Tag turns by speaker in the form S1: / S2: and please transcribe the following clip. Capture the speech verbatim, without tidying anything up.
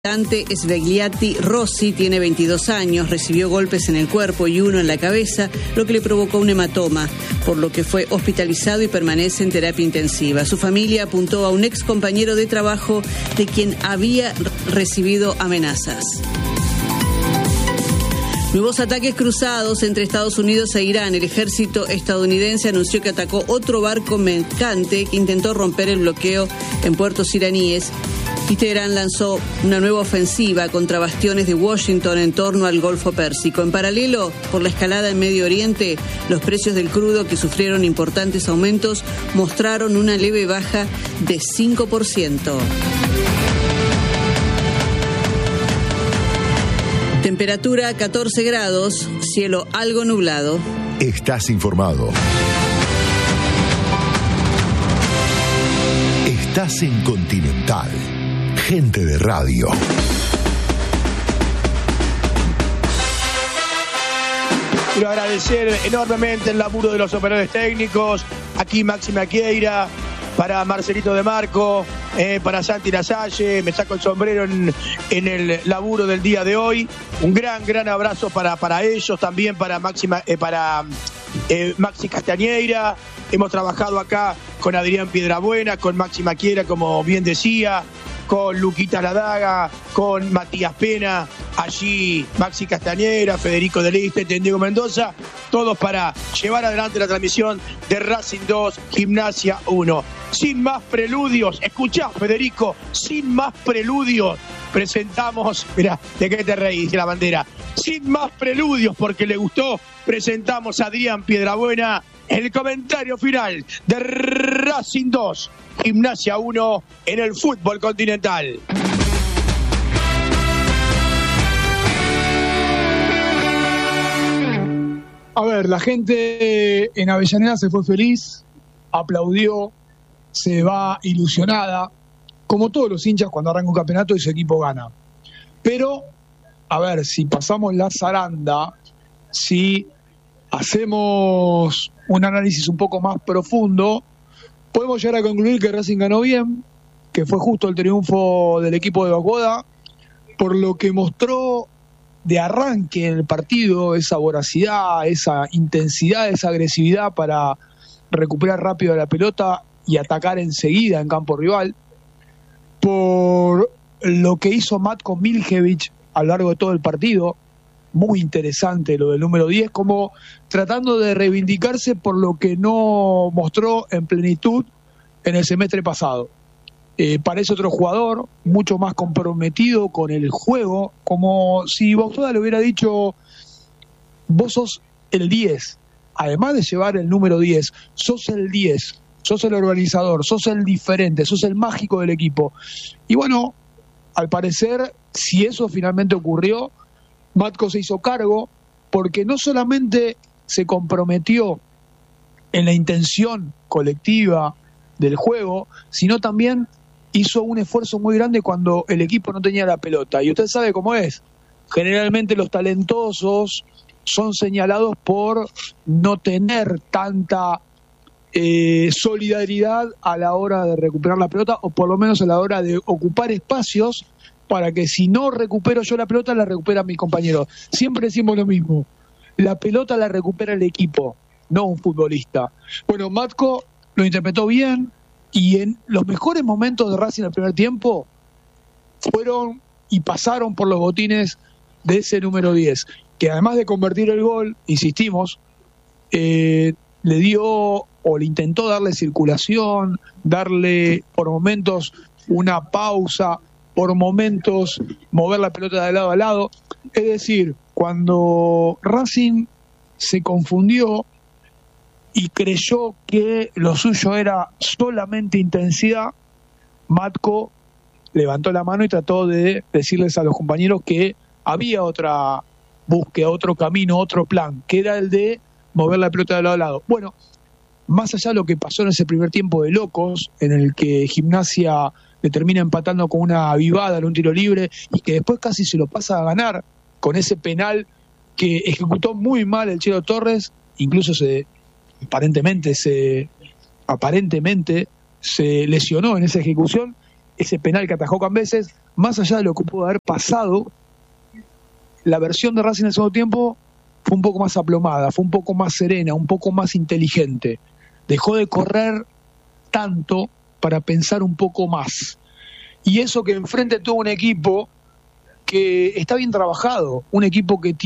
S1: Dante Svegliati Rossi tiene veintidós años, recibió golpes en el cuerpo y uno en la cabeza, lo que le provocó un hematoma, por lo que fue hospitalizado y permanece en terapia intensiva. Su familia apuntó a un ex compañero de trabajo de quien había recibido amenazas. Nuevos ataques cruzados entre Estados Unidos e Irán. El ejército estadounidense anunció que atacó otro barco mercante que intentó romper el bloqueo en puertos iraníes. Y Teherán lanzó una nueva ofensiva contra bastiones de Washington en torno al Golfo Pérsico. En paralelo, por la escalada en Medio Oriente, los precios del crudo, que sufrieron importantes aumentos, mostraron una leve baja de cinco por ciento. Temperatura catorce grados, cielo algo nublado.
S2: Estás informado. Estás en Continental. Gente de radio.
S3: Quiero agradecer enormemente el laburo de los operadores técnicos. Aquí Maxi Maquieira, para Marcelito de Marco, eh, para Santi Lasalle. Me saco el sombrero en, en el laburo del día de hoy. Un gran, gran abrazo para, para ellos, también para Maxi, eh, para, eh, Maxi Castañeira. Hemos trabajado acá con Adrián Piedrabuena, con Maxi Maquieira, como bien decía, con Luquita Ladaga, con Matías Pena, allí Maxi Castañera, Federico Deliste, Diego Mendoza, todos para llevar adelante la transmisión de Racing dos, Gimnasia uno. Sin más preludios, escuchá, Federico, sin más preludios, presentamos, mirá, ¿de qué te reís, de la bandera? Sin más preludios, porque le gustó, presentamos a Adrián Piedrabuena, el comentario final de Racing dos, Gimnasia uno en el fútbol continental.
S4: A ver, la gente en Avellaneda se fue feliz, aplaudió, se va ilusionada, como todos los hinchas cuando arranca un campeonato y su equipo gana. Pero, a ver, si pasamos la zaranda, si hacemos un análisis un poco más profundo, podemos llegar a concluir que Racing ganó bien, que fue justo el triunfo del equipo de Bacoda, por lo que mostró de arranque en el partido esa voracidad, esa intensidad, esa agresividad para recuperar rápido la pelota y atacar enseguida en campo rival, por lo que hizo Matko Miljevic a lo largo de todo el partido. Muy interesante lo del número diez, como tratando de reivindicarse por lo que no mostró en plenitud en el semestre pasado. Eh, parece otro jugador, mucho más comprometido con el juego, como si Bacoda le hubiera dicho: vos sos el diez, además de llevar el número diez, sos el diez, sos el organizador, sos el diferente, sos el mágico del equipo. Y bueno, al parecer, si eso finalmente ocurrió, Matko se hizo cargo, porque no solamente se comprometió en la intención colectiva del juego, sino también hizo un esfuerzo muy grande cuando el equipo no tenía la pelota. Y usted sabe cómo es. Generalmente los talentosos son señalados por no tener tanta eh, solidaridad a la hora de recuperar la pelota, o por lo menos a la hora de ocupar espacios, para que si no recupero yo la pelota, la recupera mi compañero. Siempre decimos lo mismo: la pelota la recupera el equipo, no un futbolista. Bueno, Matko lo interpretó bien, y en los mejores momentos de Racing el primer tiempo fueron y pasaron por los botines de ese número diez, que además de convertir el gol, insistimos, eh, le dio o le intentó darle circulación, darle por momentos una pausa, por momentos mover la pelota de lado a lado. Es decir, cuando Racing se confundió y creyó que lo suyo era solamente intensidad, Matko levantó la mano y trató de decirles a los compañeros que había otra búsqueda, otro camino, otro plan, que era el de mover la pelota de lado a lado. Bueno, más allá de lo que pasó en ese primer tiempo de locos, en el que Gimnasia le termina empatando con una avivada en un tiro libre y que después casi se lo pasa a ganar con ese penal que ejecutó muy mal el Chelo Torres, incluso se aparentemente se aparentemente se lesionó en esa ejecución, ese penal que atajó Cambeses, más allá de lo que pudo haber pasado, la versión de Racing en el segundo tiempo fue un poco más aplomada, fue un poco más serena, un poco más inteligente. Dejó de correr tanto para pensar un poco más. Y eso que enfrente tuvo un equipo que está bien trabajado, un equipo que